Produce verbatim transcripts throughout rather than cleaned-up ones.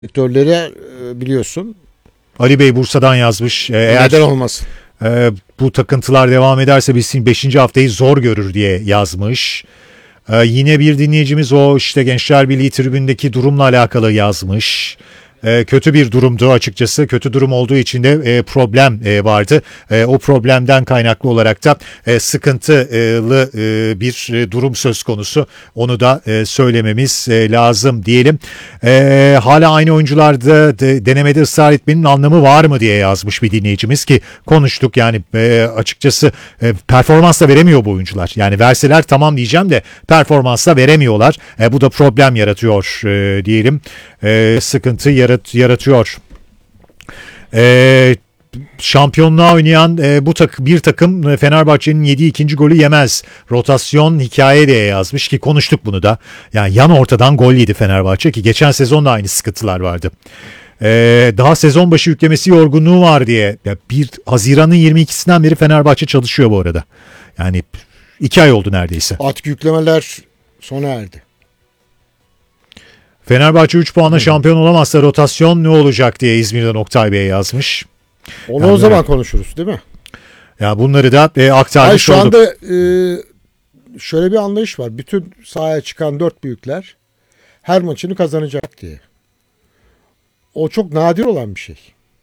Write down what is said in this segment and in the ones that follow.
Sektörleri e, biliyorsun. Ali Bey Bursa'dan yazmış. Ee, Eğer Neden olmasın? e, bu takıntılar devam ederse biz beşinci haftayı zor görür diye yazmış. Ee, yine bir dinleyicimiz o işte Gençler Birliği tribündeki durumla alakalı yazmış. Ee, kötü bir durumdu açıkçası. Kötü durum olduğu için de e, problem e, vardı. E, o problemden kaynaklı olarak da e, sıkıntılı e, bir e, durum söz konusu. Onu da e, söylememiz e, lazım diyelim. E, hala aynı oyuncularda de, denemede ısrar etmenin anlamı var mı diye yazmış bir dinleyicimiz ki konuştuk. Yani e, açıkçası e, performans da veremiyor bu oyuncular. Yani verseler tamam diyeceğim de performans da veremiyorlar. E, bu da problem yaratıyor e, diyelim. E, sıkıntı yaratıyor. yaratıyor. Ee, şampiyonluğa oynayan e, bu tak bir takım Fenerbahçe'nin yediği ikinci golü yemez. Rotasyon hikaye diye yazmış ki konuştuk bunu da. Yani yan ortadan gol yedi Fenerbahçe ki geçen sezon da aynı sıkıntılar vardı. Ee, daha sezon başı yüklemesi yorgunluğu var diye. Ya bir Haziran'ın yirmi ikisinden beri Fenerbahçe çalışıyor bu arada. Yani iki ay oldu neredeyse. Artık yüklemeler sona erdi. Fenerbahçe üç puanla şampiyon olamazsa rotasyon ne olacak diye İzmir'den Oktay Bey yazmış. Onu yani, o zaman konuşuruz değil mi? Ya bunları da e, aktarmış Hayır, şu olduk. anda e, şöyle bir anlayış var. Bütün sahaya çıkan dört büyükler her maçını kazanacak diye. O çok nadir olan bir şey.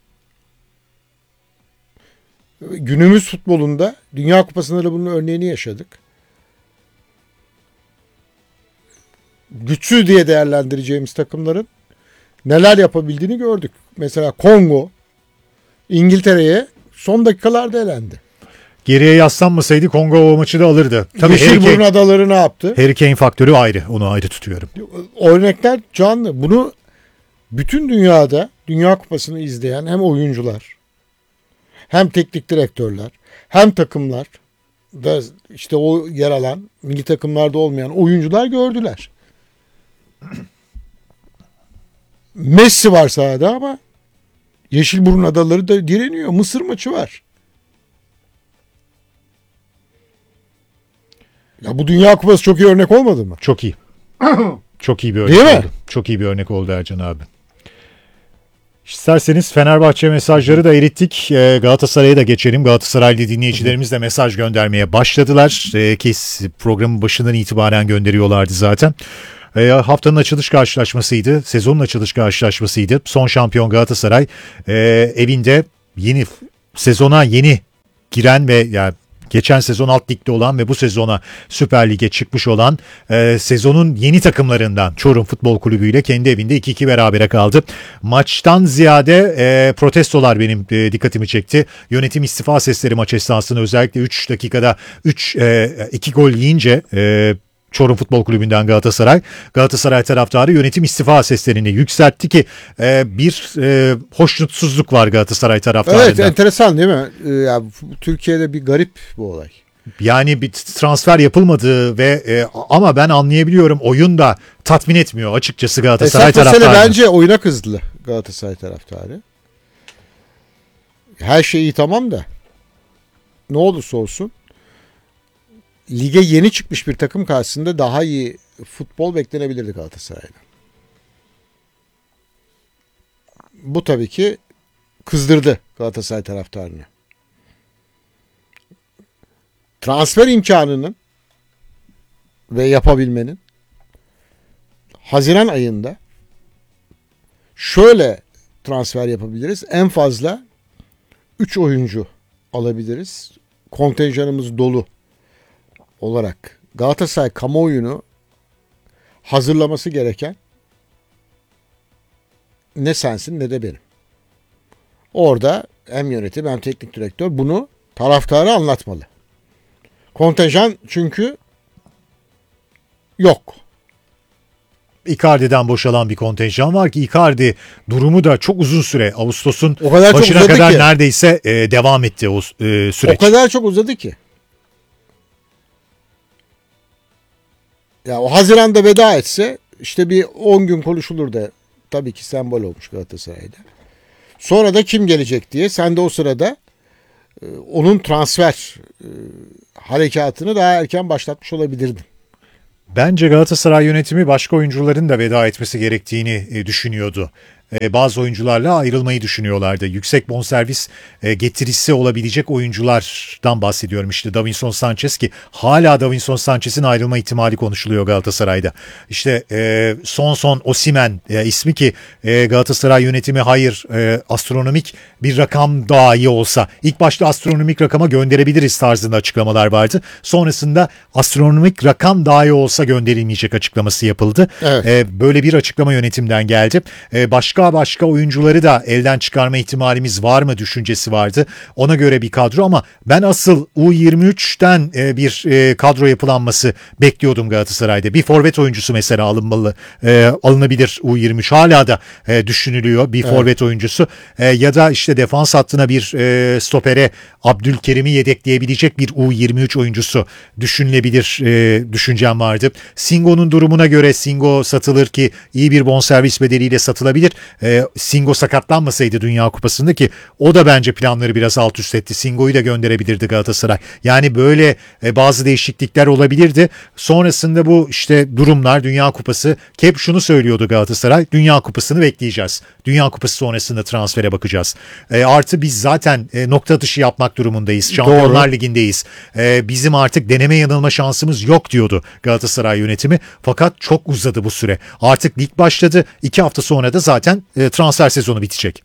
Günümüz futbolunda Dünya Kupası'nda da bunun örneğini yaşadık. Güçsüz diye değerlendireceğimiz takımların neler yapabildiğini gördük. Mesela Kongo İngiltere'ye son dakikalarda elendi. Geriye yaslanmasaydı Kongo o maçı da alırdı. Tabii Yeşilburnu adaları ne yaptı? Harry Kane faktörü ayrı. Onu ayrı tutuyorum. Örnekler canlı. Bunu bütün dünyada Dünya Kupası'nı izleyen hem oyuncular hem teknik direktörler hem takımlar da işte o yer alan milli takımlarda olmayan oyuncular gördüler. Messi var sahada ama Yeşilburnu adaları da direniyor. Mısır maçı var. Ya bu Dünya Kupası çok iyi örnek olmadı mı? Çok iyi. Çok iyi bir örnek Değil mi? oldu. Çok iyi bir örnek oldu Ercan abi. İsterseniz Fenerbahçe mesajları da erittik. E, Galatasaray'a da geçelim. Galatasaraylı dinleyicilerimiz de mesaj göndermeye başladılar. E, ki programın başından itibaren gönderiyorlardı zaten. E, haftanın açılış karşılaşmasıydı. Sezonun açılış karşılaşmasıydı. Son şampiyon Galatasaray e, evinde yeni sezona yeni giren ve yani geçen sezon alt ligde olan ve bu sezona Süper Lig'e çıkmış olan e, sezonun yeni takımlarından Çorum Futbol Kulübü ile kendi evinde iki iki berabere kaldı. Maçtan ziyade e, protestolar benim e, dikkatimi çekti. Yönetim istifa sesleri maç esnasında özellikle üç dakikada üç iki gol yiyince e, Çorum Futbol Kulübü'nden Galatasaray. Galatasaray taraftarı yönetim istifa seslerini yükseltti ki e, bir e, hoşnutsuzluk var Galatasaray taraftarında. Evet, enteresan değil mi? Ee, ya, Türkiye'de bir garip bu olay. Yani bir transfer yapılmadığı ve e, ama ben anlayabiliyorum oyun da tatmin etmiyor açıkçası Galatasaray Esas taraftarı. mesele bence oyuna kızdı Galatasaray taraftarı. Her şey iyi tamam da ne olursa olsun lige yeni çıkmış bir takım karşısında daha iyi futbol beklenebilirdi Galatasaray'dan. Bu tabii ki kızdırdı Galatasaray taraftarını. Transfer imkanının ve yapabilmenin Haziran ayında şöyle transfer yapabiliriz. En fazla üç oyuncu alabiliriz. Kontenjanımız dolu olarak Galatasaray kamuoyunu hazırlaması gereken ne sensin ne de benim. Orada hem yönetim hem teknik direktör bunu taraftara anlatmalı. Kontenjan çünkü yok. Icardi'den boşalan bir kontenjan var ki Icardi durumu da çok uzun süre Ağustos'un O kadar çok başına uzadı kadar ki. neredeyse e, devam etti o e, süreç. O kadar çok uzadı ki. Ya o Haziran'da veda etse işte bir on gün konuşulur da tabii ki sembol olmuş Galatasaray'da. Sonra da kim gelecek diye sen de o sırada e, onun transfer e, harekatını daha erken başlatmış olabilirdin. Bence Galatasaray yönetimi başka oyuncuların da veda etmesi gerektiğini e, düşünüyordu. e, bazı oyuncularla ayrılmayı düşünüyorlardı. Yüksek bonservis e, getirisi olabilecek oyunculardan bahsediyorum. İşte Davinson Sanchez, ki hala Davinson Sanchez'in ayrılma ihtimali konuşuluyor Galatasaray'da. İşte e, son son Osimhen e, ismi, ki e, Galatasaray yönetimi hayır e, astronomik bir rakam dahi olsa ilk başta astronomik rakama gönderebiliriz tarzında açıklamalar vardı. Sonrasında astronomik rakam dahi olsa gönderilmeyecek açıklaması yapıldı. Evet. E, böyle bir açıklama yönetimden geldi. E, başka başka oyuncuları da elden çıkarma ihtimalimiz var mı düşüncesi vardı. Ona göre bir kadro, ama ben asıl U yirmi üçten e, bir e, kadro yapılanması bekliyordum Galatasaray'da. Bir forvet oyuncusu mesela alınmalı, e, alınabilir U yirmi üç. Hala da e, düşünülüyor bir Evet. forvet oyuncusu. E, ya da işte defans hattına bir e, stopere Abdülkerim'i yedekleyebilecek bir U yirmi üç oyuncusu düşünülebilir e, düşüncem vardı. Singo'nun durumuna göre Singo satılır, ki iyi bir bonservis bedeliyle satılabilir. E, Singo sakatlanmasaydı Dünya Kupası'nda, ki o da bence planları biraz alt üst etti. Singo'yu da gönderebilirdi Galatasaray. Yani böyle e, bazı değişiklikler olabilirdi. Sonrasında bu işte durumlar, Dünya Kupası, ki hep şunu söylüyordu Galatasaray: Dünya Kupası'nı bekleyeceğiz. Dünya Kupası sonrasında transfere bakacağız. E, artı biz zaten e, nokta atışı yapmak durumundayız. Şampiyonlar Doğru. Ligi'ndeyiz. E, bizim artık deneme yanılma şansımız yok diyordu Galatasaray yönetimi. Fakat çok uzadı bu süre. Artık lig başladı. İki hafta sonra da zaten e, transfer sezonu bitecek.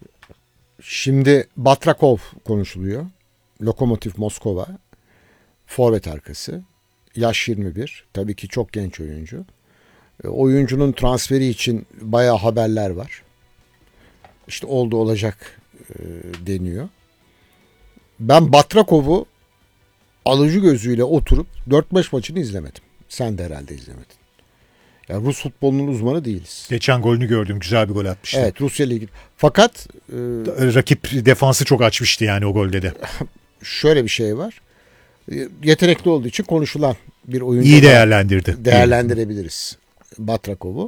Şimdi Batrakov konuşuluyor. Lokomotiv Moskova. Forvet arkası. Yaş yirmi bir. Tabii ki çok genç oyuncu. E, oyuncunun transferi için bayağı haberler var. İşte oldu olacak e, deniyor. Ben Batrakov'u alıcı gözüyle oturup dört beş maçını izlemedim. Sen de herhalde izlemedin. Ya Rus futbolunun uzmanı değiliz. Geçen golünü gördüm. Güzel bir gol atmıştı. Evet, Rusya ile ilgili. Fakat e, Rakip defansı çok açmıştı yani o golde de. şöyle bir şey var. E, Yetenekli olduğu için konuşulan bir oyuncu. İyi olarak değerlendirdi. Değerlendirebiliriz Batrakov'u.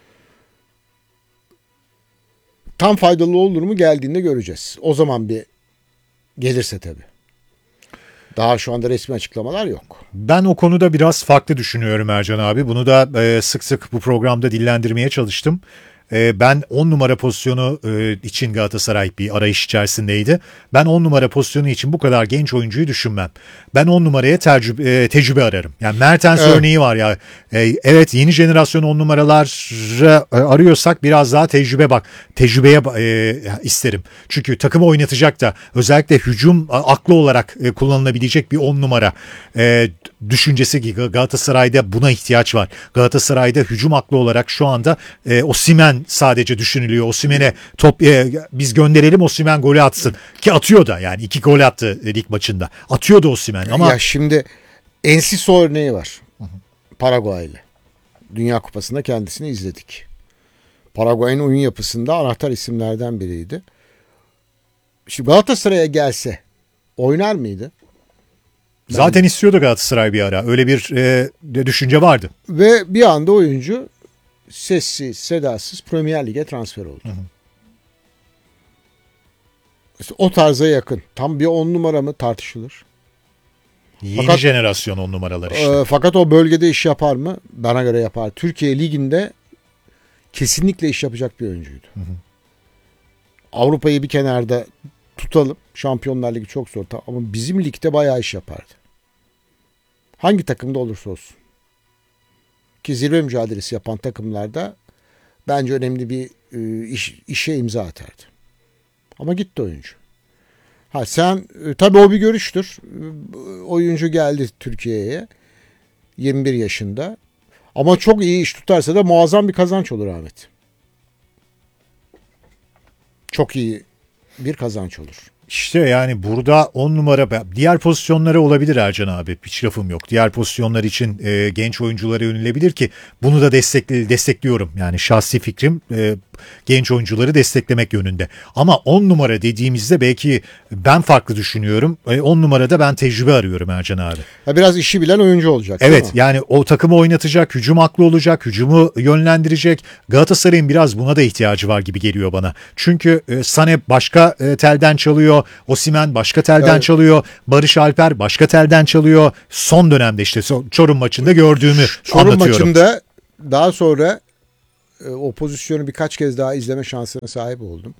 Tam faydalı olur mu geldiğinde göreceğiz. O zaman bir gelirse tabii. Daha şu anda resmi açıklamalar yok. Ben o konuda biraz farklı düşünüyorum Ercan abi. Bunu da e, sık sık bu programda dillendirmeye çalıştım. E, ben on numara pozisyonu e, için Galatasaray bir arayış içerisindeydi. Ben on numara pozisyonu için bu kadar genç oyuncuyu düşünmem. Ben on numaraya tercübe, e, tecrübe ararım. Yani Mertens Evet. örneği var ya. E, evet, yeni jenerasyon on numaraları e, arıyorsak biraz daha tecrübe bak. Tecrübeye e, isterim. Çünkü takımı oynatacak da özellikle hücum a, aklı olarak e, kullanılabilecek bir on numara e, düşüncesi, ki Galatasaray'da buna ihtiyaç var. Galatasaray'da hücum aklı olarak şu anda e, Osimhen sadece düşünülüyor. Osimhen'e top e, biz gönderelim, Osimhen golü atsın. Ki atıyor da, yani iki gol attı e, lig maçında. Atıyor da Osimhen ama Ya şimdi Enciso örneği var. Paraguaylı. Dünya Kupası'nda kendisini izledik. Paraguay'ın oyun yapısında anahtar isimlerden biriydi. Şimdi Galatasaray'a gelse oynar mıydı? zaten istiyordu Galatasaray bir ara. Öyle bir e, de düşünce vardı. Ve bir anda oyuncu sessiz, sedasız Premier Lig'e transfer oldu. Hı hı. İşte o tarza yakın. Tam bir on numara mı tartışılır. Yeni Fakat- jenerasyon on numaralar işte. Ee, fakat o bölgede iş yapar mı? Bana göre yapar. Türkiye Ligi'nde kesinlikle iş yapacak bir oyuncuydu. Hı hı. Avrupa'yı bir kenarda tutalım. Şampiyonlar Ligi çok zor. Ama bizim ligde bayağı iş yapardı. Hangi takımda olursa olsun. Ki zirve mücadelesi yapan takımlarda bence önemli bir e, iş, işe imza atardı. Ama gitti oyuncu. Ha sen e, tabii o bir görüştür. E, oyuncu geldi Türkiye'ye yirmi bir yaşında. Ama çok iyi iş tutarsa da muazzam bir kazanç olur Ahmet. Çok iyi bir kazanç olur. İşte yani burada on numara, diğer pozisyonları olabilir Ercan abi. Hiç lafım yok. Diğer pozisyonlar için e, genç oyunculara yönelebilir, ki bunu da destekli, destekliyorum. Yani şahsi fikrim e, genç oyuncuları desteklemek yönünde. Ama on numara dediğimizde belki ben farklı düşünüyorum. E, on numarada ben tecrübe arıyorum Ercan abi. Ha, biraz işi bilen oyuncu olacak. değil Evet, mi? yani o takımı oynatacak, hücum aklı olacak, hücumu yönlendirecek. Galatasaray'ın biraz buna da ihtiyacı var gibi geliyor bana. Çünkü e, Sané başka e, telden çalıyor, Osimhen başka telden Evet. çalıyor, Barış Alper başka telden çalıyor. Son dönemde işte Çorum maçında gördüğümü Çorum anlatıyorum. maçında daha sonra e, o pozisyonu birkaç kez daha izleme şansına sahip oldum.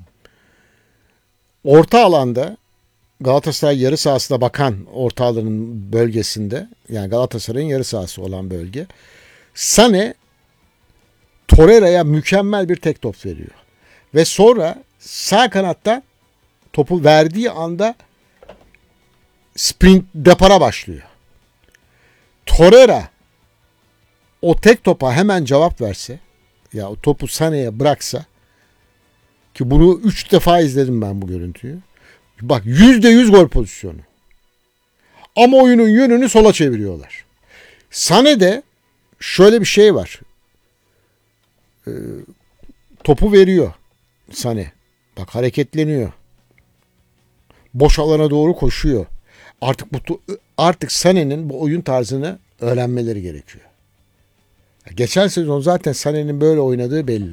Orta alanda Galatasaray yarı sahasına bakan orta alanın bölgesinde, yani Galatasaray'ın yarı sahası olan bölge, Sané Torreira'ya mükemmel bir tek top veriyor. Ve sonra sağ kanatta topu verdiği anda sprint depara başlıyor. Torreira o tek topa hemen cevap verse, ya o topu Sané'ye bıraksa, ki bunu üç defa izledim ben bu görüntüyü. Bak, yüzde yüz gol pozisyonu. Ama oyunun yönünü sola çeviriyorlar. Sané'de şöyle bir şey var. Ee, topu veriyor Sané. Bak, hareketleniyor. Boş alana doğru koşuyor. Artık bu artık Sané'nin bu oyun tarzını öğrenmeleri gerekiyor. Geçen sezon zaten Sané'nin böyle oynadığı belli.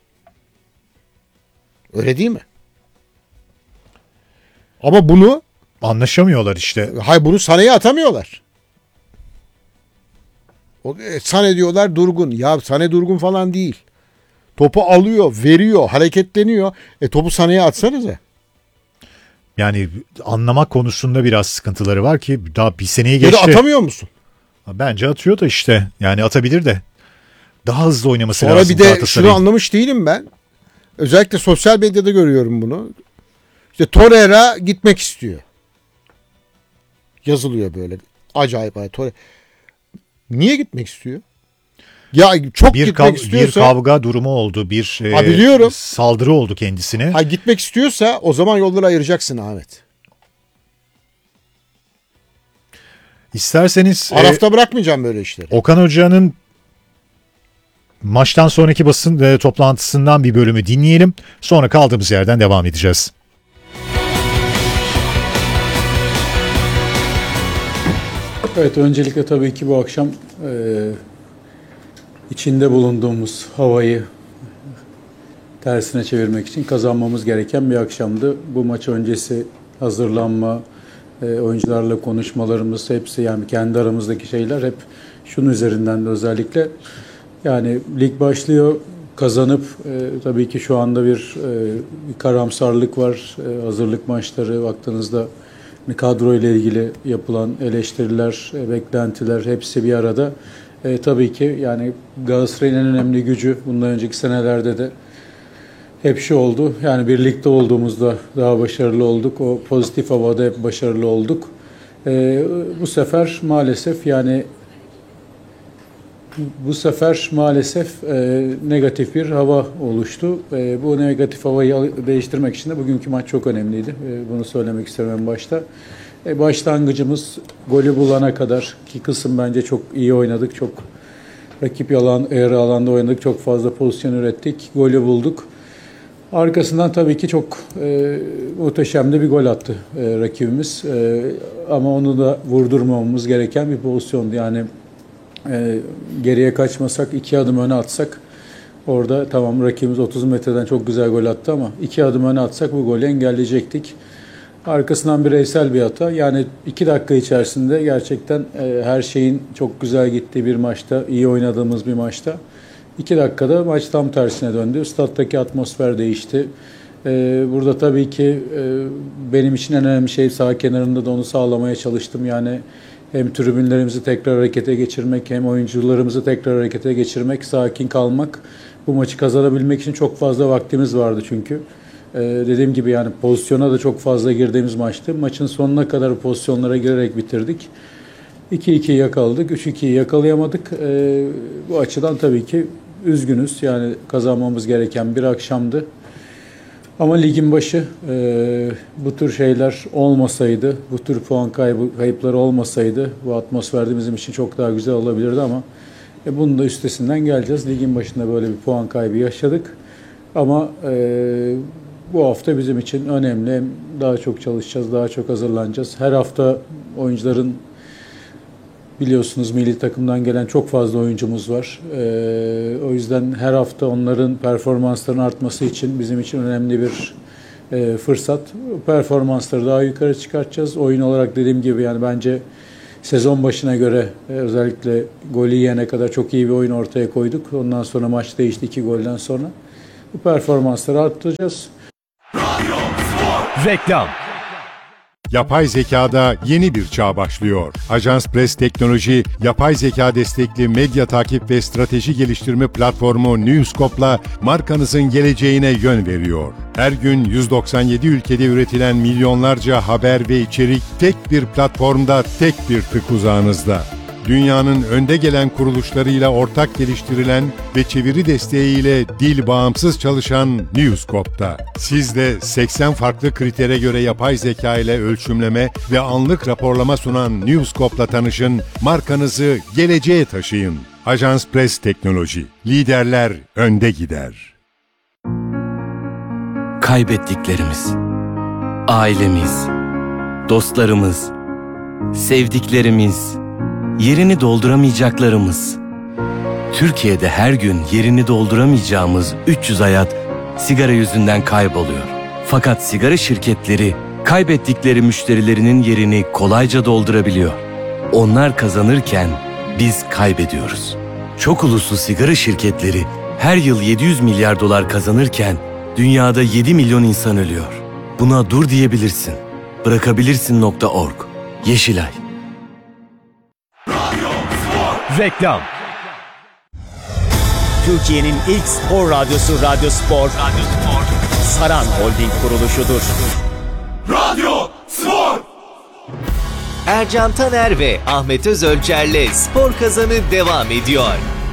Öyle değil mi? Ama bunu Anlaşamıyorlar işte. hayır bunu Sané'ye atamıyorlar. O, e, Sané diyorlar durgun. Ya Sané durgun falan değil. Topu alıyor, veriyor, hareketleniyor. E topu Sané'ye atsanıza. Yani anlamak konusunda biraz sıkıntıları var ki daha bir seneyi Ya da geçti. atamıyor musun? Bence atıyor da işte. Yani atabilir de. Daha hızlı oynaması Sonra lazım bir de Galatasaray'ın. şunu anlamış değilim ben. Özellikle sosyal medyada görüyorum bunu. İşte Torreira gitmek istiyor. Yazılıyor böyle. Acayip. Torreira. Niye gitmek istiyor? Ya çok bir, gitmek kav- istiyorsa... bir kavga durumu oldu. Bir e, Ha, biliyorum. saldırı oldu kendisine. Ha, gitmek istiyorsa o zaman yolları ayıracaksın Ahmet. İsterseniz e, Arafta bırakmayacağım böyle işleri. Okan Hoca'nın maçtan sonraki basın e, toplantısından bir bölümü dinleyelim. Sonra kaldığımız yerden devam edeceğiz. Evet, öncelikle tabii ki bu akşam e, içinde bulunduğumuz havayı tersine çevirmek için kazanmamız gereken bir akşamdı. Bu maç öncesi hazırlanma, e, oyuncularla konuşmalarımız hepsi, yani kendi aramızdaki şeyler hep şunun üzerinden de özellikle. Yani lig başlıyor, kazanıp e, tabii ki şu anda bir, e, bir karamsarlık var. E, hazırlık maçları baktığınızda kadro ile ilgili yapılan eleştiriler, e, beklentiler hepsi bir arada. E, tabii ki yani Galatasaray'ın en önemli gücü bundan önceki senelerde de hep şu oldu. Yani birlikte olduğumuzda daha başarılı olduk. O pozitif havada hep başarılı olduk. E, bu sefer maalesef yani bu sefer maalesef e, negatif bir hava oluştu. E, bu negatif havayı değiştirmek için de bugünkü maç çok önemliydi. E, bunu söylemek isterim en başta. E, başlangıcımız golü bulana kadar ki kısım bence çok iyi oynadık. Çok rakip yalan, yarı alanda oynadık. Çok fazla pozisyon ürettik. Golü bulduk. Arkasından tabii ki çok e, muhteşem de bir gol attı e, rakibimiz. E, ama onu da vurdurmamamız gereken bir pozisyondu. Yani e, geriye kaçmasak, iki adım öne atsak, orada tamam rakibimiz otuz metreden çok güzel gol attı ama iki adım öne atsak bu golü engelleyecektik. Arkasından bireysel bir hata. Yani iki dakika içerisinde gerçekten e, her şeyin çok güzel gittiği bir maçta, iyi oynadığımız bir maçta iki dakikada maç tam tersine döndü. Stattaki atmosfer değişti. E, burada tabii ki e, benim için en önemli şey, sağ kenarında da onu sağlamaya çalıştım. Yani hem tribünlerimizi tekrar harekete geçirmek, hem oyuncularımızı tekrar harekete geçirmek, sakin kalmak. Bu maçı kazanabilmek için çok fazla vaktimiz vardı çünkü. Ee, dediğim gibi yani pozisyona da çok fazla girdiğimiz maçtı. Maçın sonuna kadar pozisyonlara girerek bitirdik. iki ikiyi yakaladık, üç ikiyi yakalayamadık. Ee, bu açıdan tabii ki üzgünüz. Yani kazanmamız gereken bir akşamdı. Ama ligin başı e, bu tür şeyler olmasaydı, bu tür puan kaybı, kayıpları olmasaydı bu atmosferde bizim için çok daha güzel olabilirdi ama e, bunun da üstesinden geleceğiz. Ligin başında böyle bir puan kaybı yaşadık. Ama e, bu hafta bizim için önemli. Hem daha çok çalışacağız, daha çok hazırlanacağız. Her hafta oyuncuların, biliyorsunuz milli takımdan gelen çok fazla oyuncumuz var. Ee, o yüzden her hafta onların performanslarının artması için bizim için önemli bir e, fırsat. Performansları daha yukarı çıkartacağız. Oyun olarak dediğim gibi yani bence sezon başına göre e, özellikle golü yiyene kadar çok iyi bir oyun ortaya koyduk. Ondan sonra maç değişti iki golden sonra. Bu performansları arttıracağız. Reklam. Yapay zekada yeni bir çağ başlıyor. Ajans Press Teknoloji, yapay zeka destekli medya takip ve strateji geliştirme platformu Newscope'la markanızın geleceğine yön veriyor. Her gün yüz doksan yedi ülkede üretilen milyonlarca haber ve içerik tek bir platformda, tek bir tık uzağınızda. Dünyanın önde gelen kuruluşlarıyla ortak geliştirilen ve çeviri desteğiyle dil bağımsız çalışan Newscope'da. Siz de seksen farklı kritere göre yapay zeka ile ölçümleme ve anlık raporlama sunan Newscope'la tanışın, markanızı geleceğe taşıyın. Ajans Press Teknoloji, liderler önde gider. Kaybettiklerimiz, ailemiz, dostlarımız, sevdiklerimiz, yerini dolduramayacaklarımız. Türkiye'de her gün yerini dolduramayacağımız üç yüz hayat sigara yüzünden kayboluyor. Fakat sigara şirketleri kaybettikleri müşterilerinin yerini kolayca doldurabiliyor. Onlar kazanırken biz kaybediyoruz. Çok uluslu sigara şirketleri her yıl yedi yüz milyar dolar kazanırken dünyada yedi milyon insan ölüyor. Buna dur diyebilirsin. Bırakabilirsin nokta org. Yeşilay. Reklam. Türkiye'nin ilk spor radyosu Radyo Spor, Radyo Spor, Saran Holding kuruluşudur. Radyo Spor. Ercan Taner ve Ahmet Özölçer'le Spor Kazanı devam ediyor.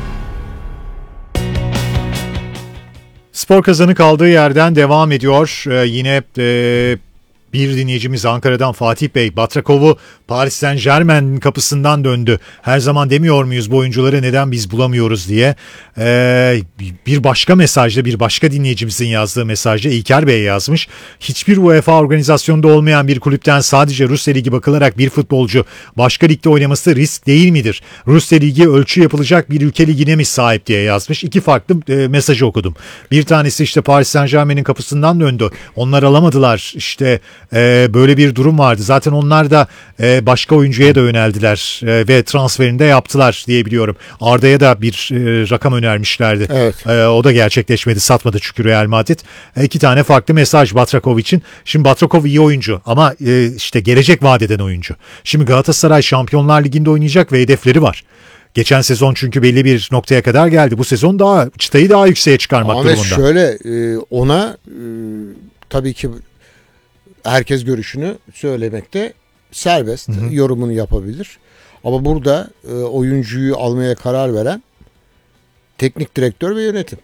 Spor Kazanı kaldığı yerden devam ediyor. Ee, yine e, bir dinleyicimiz Ankara'dan Fatih Bey, Batrakov'u Paris Saint-Germain'in kapısından döndü. Her zaman demiyor muyuz bu oyuncuları neden biz bulamıyoruz diye. Ee, bir başka mesajda, bir başka dinleyicimizin yazdığı mesajda İlker Bey yazmış. Hiçbir UEFA organizasyonunda olmayan bir kulüpten sadece Rusya Ligi bakılarak bir futbolcu başka ligde oynaması risk değil midir? Rusya Ligi ölçü yapılacak bir ülke ligine mi sahip diye yazmış. İki farklı e, mesajı okudum. Bir tanesi işte Paris Saint-Germain'in kapısından döndü. Onlar alamadılar. İşte e, böyle bir durum vardı. Zaten onlar da e, başka oyuncuya da yöneldiler e, ve transferini de yaptılar diye biliyorum. Arda'ya da bir e, rakam önermişlerdi. Evet. E, o da gerçekleşmedi. Satmadı çünkü Real Madrid. E, iki tane farklı mesaj Batrakov için. Şimdi Batrakov iyi oyuncu ama e, işte gelecek vaat eden oyuncu. Şimdi Galatasaray Şampiyonlar Ligi'nde oynayacak ve hedefleri var. Geçen sezon çünkü belli bir noktaya kadar geldi. Bu sezon daha çıtayı daha yükseğe çıkarmak Ahmet durumunda. şöyle e, ona e, tabii ki herkes görüşünü söylemekte serbest. Hı hı. Yorumunu yapabilir. Ama burada e, oyuncuyu almaya karar veren teknik direktör ve yönetim.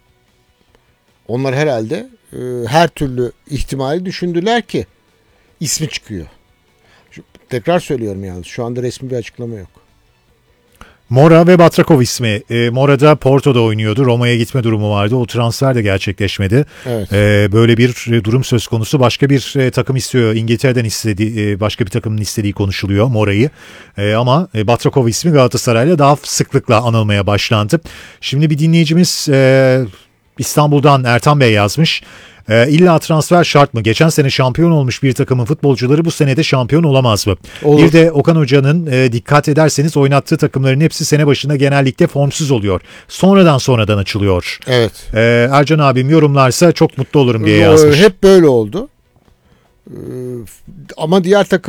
Onlar herhalde e, her türlü ihtimali düşündüler ki ismi çıkıyor. Şu, tekrar söylüyorum yalnız şu anda resmi bir açıklama yok. Mora ve Batrakov ismi. E, Mora da Porto'da oynuyordu. Roma'ya gitme durumu vardı. O transfer de gerçekleşmedi. Evet. E, böyle bir e, durum söz konusu. Başka bir e, takım istiyor. İngiltere'den istediği, e, başka bir takımın istediği konuşuluyor Mora'yı. E, ama e, Batrakov ismi Galatasaray'la daha sıklıkla anılmaya başlandı. Şimdi bir dinleyicimiz e, İstanbul'dan Ertan Bey yazmış. E, illa transfer şart mı? Geçen sene şampiyon olmuş bir takımın futbolcuları bu sene de şampiyon olamaz mı? Olur. Bir de Okan Hoca'nın e, dikkat ederseniz oynattığı takımların hepsi sene başında genellikle formsuz oluyor. Sonradan sonradan açılıyor. Evet. E, Ercan abim yorumlarsa çok mutlu olurum diye yazmış. Hep böyle oldu. Ee, ama diğer takım